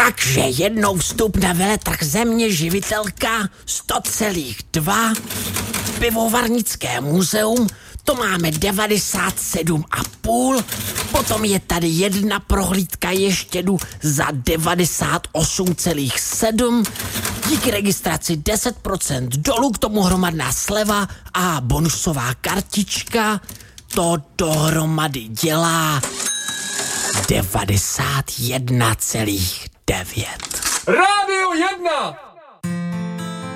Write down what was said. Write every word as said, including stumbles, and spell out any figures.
Takže jednou vstup na veletrh Země živitelka sto celá dva, pivovarnické muzeum, to máme devadesát sedm a půl, potom je tady jedna prohlídka ještědu za devadesát osm celá sedm, díky registraci deset procent dolů, k tomu hromadná sleva a bonusová kartička, to dohromady dělá devadesát jedna celá devět. Rádio jedna!